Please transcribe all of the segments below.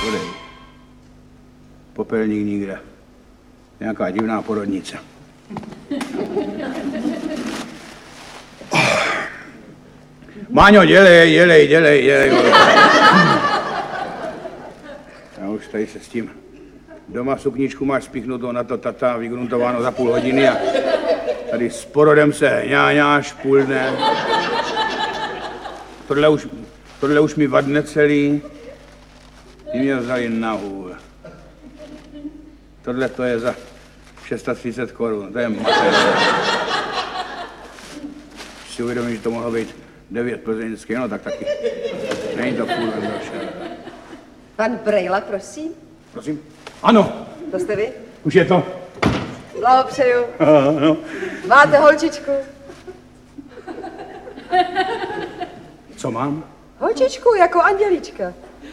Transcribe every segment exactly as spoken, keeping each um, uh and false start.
podej. Popelník nikde. Nějaká divná porodnice. Máňo, dělej, dělej, dělej, dělej. Já už tady se s tím. Doma sukničku máš spíchnutou na to tata, vygruntováno za půl hodiny a tady s porodem se ňáňáš půl dne. Tohle už, tohle už mi vadne celý. Ty mě vzali na hůl. Tohle to je za třicet šest korun, to je mater. Když si uvědomím, že to mohlo být devět plzeňských, no tak taky. Není to půl došel. Pan Brejla, prosím. Prosím? Ano. To jste vy? Už je to. Blahopřeju. Ano. Máte holčičku? Co mám? Holčičku, jako Andělička.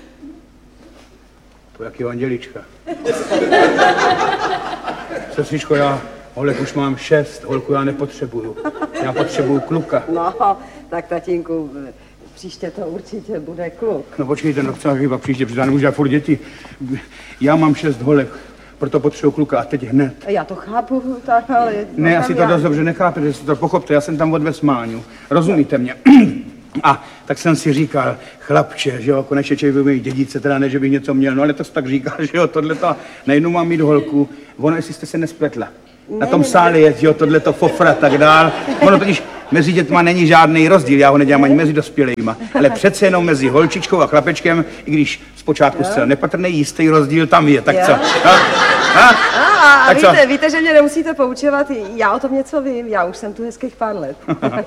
To jakýho Andělička. Sestřičko, já holek už mám šest, holku já nepotřebuju. Já potřebuju kluka. No, tak tatínku, příště to určitě bude kluk. No počkejte, no co chyba příště, protože já nemůžu furt děti. Já mám šest holek, proto potřebuju kluka a teď hned. Já to chápu, tak ale... Ne, asi to já... dost dobře nechápete, že si to pochopte, já jsem tam odvez Máňu. Rozumíte mě? A tak jsem si říkal, chlapče, že jo, konečně člověk by mít dědice, teda ne, že bych něco měl, no ale to jsi tak říkal, že jo, tohleto, najednou mám mít holku, ono, jestli jste se nespletla. Ne, na tom ne, sále je, že jo, tohleto fofra, tak dál. Ono totiž mezi dětma není žádný rozdíl, já ho nedělám ani mezi dospělejma, ale přece jenom mezi holčičkou a chlapečkem, i když zpočátku zcela nepatrný jistý rozdíl tam je, tak jo. Co? Ha? Ha? A, a víte, víte, že mě nemusíte poučovat, já o tom něco vím, já už jsem tu hezkých pár let.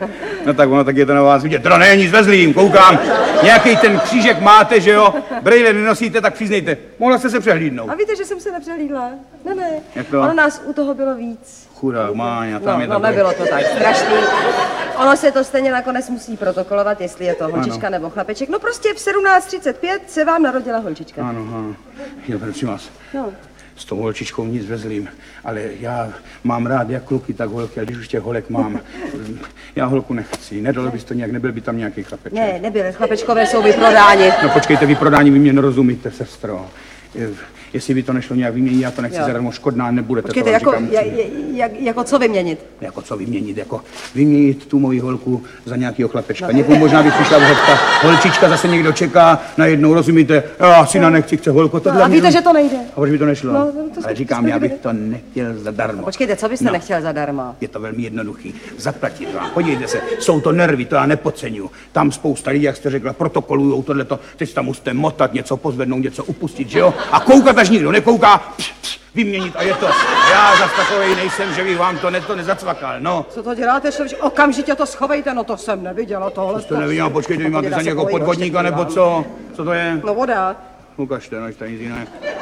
No tak ono, tak je to na vás vidět. Teda není nic vezlým, koukám. Nějaký ten křížek máte, že jo? Brejle nenosíte, tak přiznejte. Mohla jste se přehlídnout. A víte, že jsem se nepřehlídla? Ne, ne. Jak to? Ono nás u toho bylo víc. Chudák, Máňa, tam no, je no, takové. nebylo to tak strašný. Ono se to stejně nakonec musí protokolovat, jestli je to holčička ano. nebo chlapeček. No prostě v sedmnáct třicet pět se vám narodila holčička. Ano, ano. Jo, prosím vás. No. S tou holčičkou nic vezlým, ale já mám rád jak kluky, tak holky, ale když už těch holek mám, já holku nechci. Nedalo bys to nějak, nebyl by tam nějaký chlapeček. Ne, nebyl, chlapečkové jsou vyprodáni. No počkejte, vyprodání, vy mě nerozumíte, sestro. Jestli by to nešlo nějak vyměnit, já to nechci zadarmo, škodná, nebudete. Počkejte, to jako, říkám, jak, jak, jako co vyměnit? Jako co vyměnit, jako vyměnit tu moji holku za nějakého chlapečka. No. Někomu možná by přišla vhodka, holčička zase někdo čeká, najednou, rozumíte, já syna nechci, chce holku, tohle. No, a víte, mě... že to nejde. A proč by to nešlo? No, to ale říkám, já bych to nechtěl zadarmo. Počkejte, co byste no. nechtěl zadarmo? Je to velmi jednoduchý, zaplatit vám. Podívejte se, jsou to nervy, to já nepodceňuju. Tam spousta lidí, jak jste řekla, protokolujou tohleto, teď tam musíte motat, něco pozvednout, něco upustit, že jo? A koukat, až nikdo nekouká, pš, pš, vyměnit a je to. Já zas takovej nejsem, že bych vám to, ne, to nezacvakal, no. Co to děláte, že okamžitě to schovejte, no to jsem neviděla tohle. To neviděla, počkejte, vy máte za někoho podvodníka, nebo co? Co to je? No voda. Ukažte, no, tady nic jiného.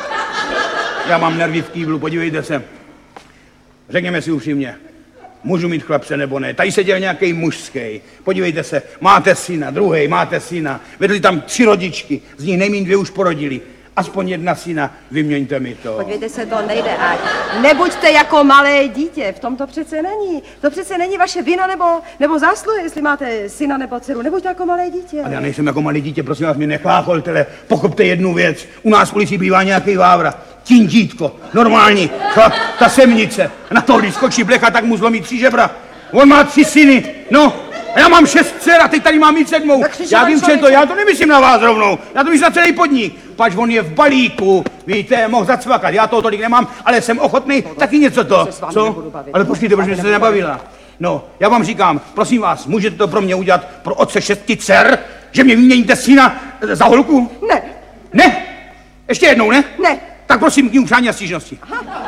Já mám nervy v kýblu, podívejte se. Řekněme si upřímně, můžu mít chlapce nebo ne. Tady seděl nějaký mužský. Podívejte se, máte syna, druhý, máte syna. Vedli tam tři rodičky, z nich nejmín dvě už porodili. Aspoň jedna syna, vyměňte mi to. Podívejte se, to nejde. A nebuďte jako malé dítě, v tom to přece není. To přece není vaše vina nebo, nebo zásluha, jestli máte syna nebo dceru. Nebuďte jako malé dítě. Ale já nejsem jako malé dítě, prosím vás, mě nechácholtele. Pochopte jednu věc. U nás v policii bývá nějaký vávra. Tím dítko, normální, chlap, ta semnice. Na to, když skočí blecha, tak mu zlomí tři žebra. On má tři syny, no. A já mám šest dcer a teď tady mám mít sedmou. Já vím, že to, já to nemyslím na vás rovnou. Já to myslím na celý podnik. Pač on je v balíku, víte, mohl zacvakat. Já toho tolik nemám, ale jsem ochotný taky něco to. Co? Ale počkejte, proč jste se nebavila? No, já vám říkám, prosím vás, můžete to pro mě udělat pro otce šesti dcer, že mě vyměníte syna za holku? Ne. Ne? Ještě jednou, ne? Ne. Tak prosím, k ní přání a stížnosti.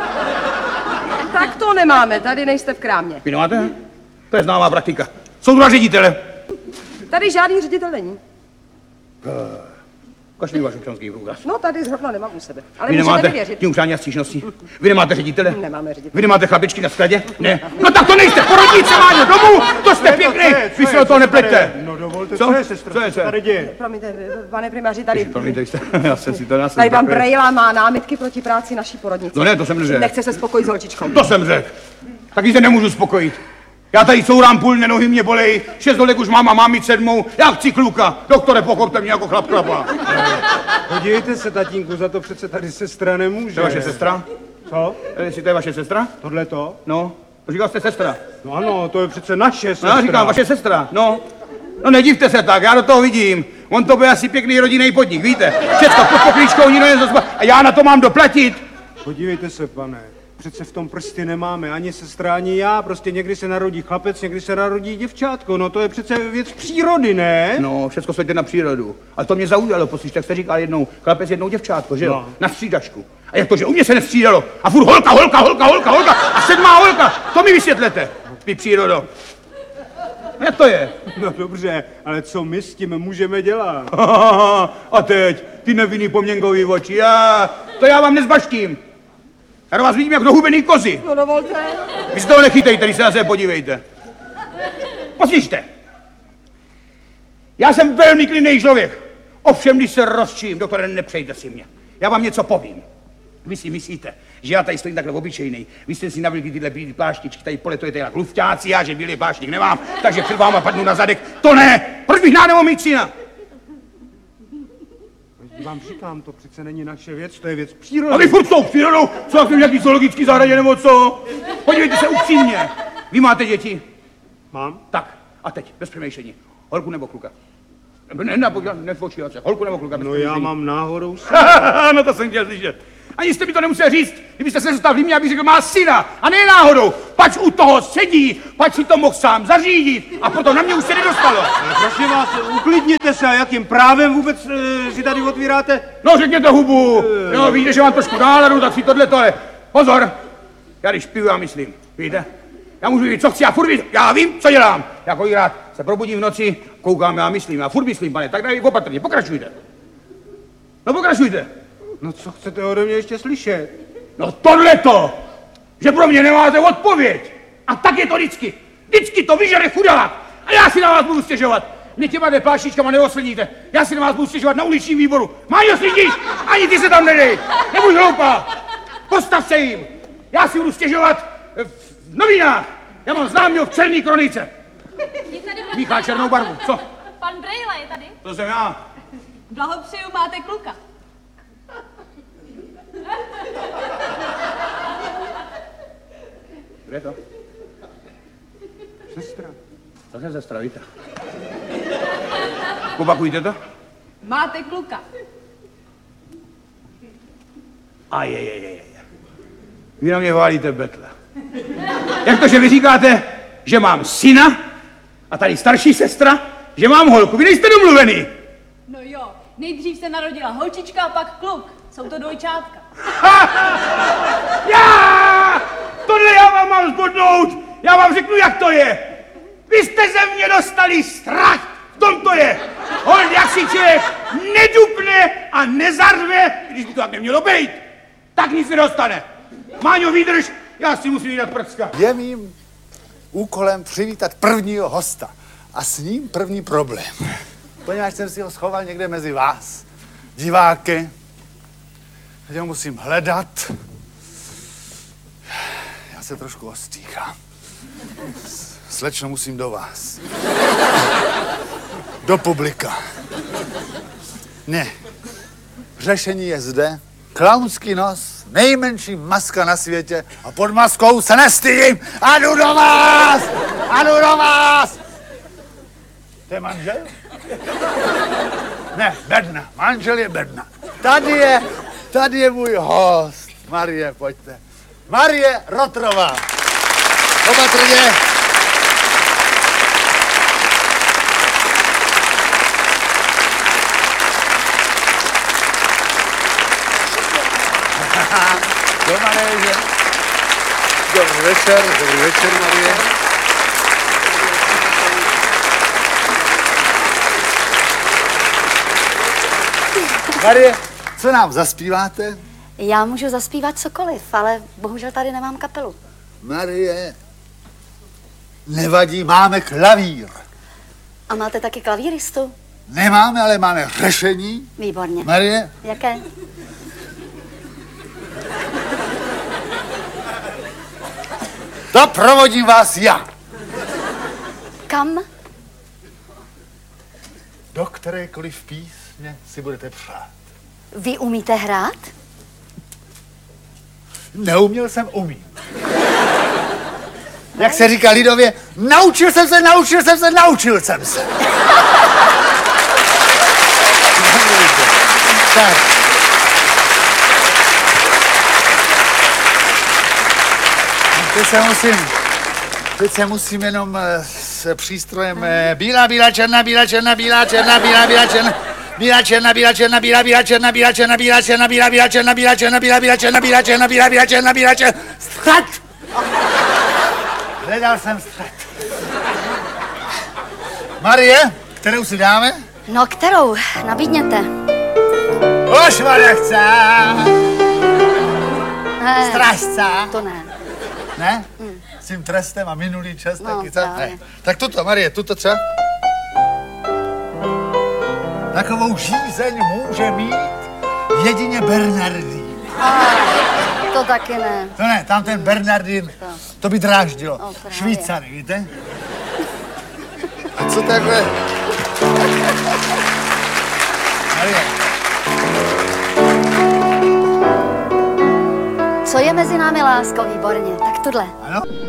Tak to nemáme, tady nejste v krámě. Vy nemáte? To je známá praktika. Jsou dva ředitele. Tady žádný ředitel není. Ukaž mi váš občanský průkaz. No tady zrovna nemám u sebe. Ale vy nemáte věřit. tím přání a stížnosti? Vy nemáte ředitele? Nemáme ředitele. Vy nemáte chlapičky na skladě? Ne. No tak to nejste, porodnice, Máňo, domů! To jste pěkný! Vy se o toho nepleťte. No dovolte, co? Co je, sestro? Co je, co je? Tady děje. Promiňte, pane primáři, tady... Promiňte, jste, já jsem si to já jsem Tady pan Brejla má námitky proti práci naší porodnice. No ne, to jsem neřekl. Nechce se spokojit s holčičkou. To jsem řekl. Taky se nemůžu spokojit. Já tady courám půl dne, nohy mě bolej, šest dolek už mám a mám mít sedmou, já chci kluka. Doktore, pochopte mě jako chlap chlapa. Podívejte se, tatínku, za to přece tady sestra nemůže. To je vaše sestra? Co? Jestli to je vaše sestra? Tohle to? No, to říkal jste sestra. No ano, to je přece naše sestra. No, já říkám, vaše sestra, no. No nedivte se tak, já do toho vidím. On to bude asi pěkný rodinný podnik, víte? Všecko pod poklíčkou, nikdo nezaspa... A já na to mám doplatit. Podívejte se, pane, přece v tom prsty nemáme ani sestra, ani já. Prostě někdy se narodí chlapec, někdy se narodí děvčátko. No to je přece věc přírody, ne? No, všecko světě na přírodu. Ale to mě zaujalo, poslyš, tak jste říkal jednou chlapec, jednou děvčátko, že jo? No. Na střídačku. A jak to, že u mě se nestřídalo? A furt holka, holka, holka, holka, holka a sedmá holka. To mi vysvětlete, vy přírodo. Jak to je? No dobře, ale co my s tím můžeme dělat? A teď, ty nevinný poměnkový oči, já, to já vám nezbaštím. Já do vás vidím jak do hubený kozy. No dovolte. Vy se toho nechytejte, když se na sebe podívejte. Poslyšte. Já jsem velmi klidný člověk. Ovšem, když se rozčím, doktore, nepřejte si mě. Já vám něco povím. Vy si myslíte, že já tady stojím takhle obyčejný. Vy jste si navlíkli tyhle bílé pláštičky, tady poletujete jak lufťáci, já že bílý pláštík nemám, takže před váma padnu na zadek. To ne! Proč bych nánemohl mít syna? Vám říkám, to přece není naše věc, to je věc přírody. A vy furt s tou přírodou, co jak v nějaký zoologický zahradě nebo co? Podívejte se upřímně. Vy máte děti? Mám? Tak, a teď, bez přemýšlení. Holku nebo kluka? Ne, ne, ne, nefočívat se. Holku nebo kluka? Bez No já mám náhodou se. No to jsem chtěl slyšet. Ani jste mi to nemusel říct, kdybyste se zastavili mě, abych řekl, má syna. A ne náhodou, pač u toho sedí, pač si to mohl sám zařídit. A proto na mě už se nedostalo. Ale prosím vás, uklidněte se, a jakým právem vůbec e, si tady otvíráte? No řekněte hubu. Jo, víte, že mám trošku náladu, tak si tohle to je. Pozor, já když piju, já myslím, víte? Já můžu říct, co chci, já furt vím, já vím, co dělám. Já kolikrát se probudím v noci, koukám, já myslím, já furt myslím, pane, tak dej opatrně, pokračujte. No pokračujte. No co chcete ode mě ještě slyšet? No tohleto, že pro mě nemáte odpověď. A tak je to vždycky. Vždycky to vyžere chudák. A já si na vás budu stěžovat. Mě těma pláštičkama neosledíte. Já si na vás budu stěžovat na uličním výboru. Máňo, slídíš? Ani ty se tam nedej. Nebuď hloupá. Postav se jim. Já si budu stěžovat v novinách. Já mám známýho v Černý kronice. Míchá černou barvu. Co? Pan Brejla je tady. To jsem já. Blahopřeju, máte kluka. Kde je to? Sestra. To je sestra, víte. Opakujte to. Máte kluka. A je, je, je, je. Vy na mě válíte betle. Jak to, že vy říkáte, že mám syna a tady starší sestra, že mám holku? Vy nejste domluvený. No jo, nejdřív se narodila holčička a pak kluk. Jsou to dvojčátka. Já! Tohle já vám mám zbodnout. Já vám řeknu, jak to je. Vy jste ze mě dostali strach. V tom to je. Hold, jak si člověk nedupne a nezarve, když by to tak nemělo být, tak nic nedostane. Máňo, vydrž, já si musím jít prcka. Je mým úkolem přivítat prvního hosta a s ním první problém. Poněvadž jsem si ho schoval někde mezi vás, diváky, že ho musím hledat. Já se trošku ostýchám. Slečno, musím do vás. Do publika. Ne. Řešení je zde. Klaunský nos, nejmenší maska na světě a pod maskou se nestydím a jdu do vás! A jdu do vás! To je manžel? Ne, Bedna. Manžel je Bedna. Tady je, tady je můj host. Marie, pojďte. Marie Rotrová. Opatrně. Do Marie. Dobrý večer, dobrý večer, Marie. Marie, co nám zaspíváte? Já můžu zaspívat cokoliv, ale bohužel tady nemám kapelu. Marie, nevadí, máme klavír. A máte taky klavíristu? Nemáme, ale máme řešení. Výborně. Marie, Jaké? to provodím vás já. Kam? Do kterékoliv písně si budete přát. Vy umíte hrát? Neuměl jsem, umím. Jak se říká lidově, naučil jsem se, naučil jsem se, naučil jsem se. Tak. Teď se musím, teď se musím jenom eh, s přístrojem eh, bílá, bílá, černá, bílá, černá, bílá, černá, bílá, bílá, černá. Bílá, černá, bílá, černá, bílá, bílá, černá, bílá, černá, bílá, černá, bílá, bílá, černá, bílá, černá, bílá, bílá, černá, bílá, černá, bílá, bílá, černá, bílá, černá. Střed! Hledal jsem střed. Marie, kterou si dáme? No, kterou? Nabídněte. Už ma nechce. Ne, Strážca. to ne. Ne? S tím trestem a minulý čas No, taky, co? právě. Ne. Tak tuto, Marie, tuto třeba. Takovou žízeň může mít jedině Bernardín. To taky ne. To ne, tam ten Bernardín, to by dráždilo. No, právě. Švýcary, víte? A co takhle? Marie, Co je mezi námi lásko, výborně. Tak tohle. ano?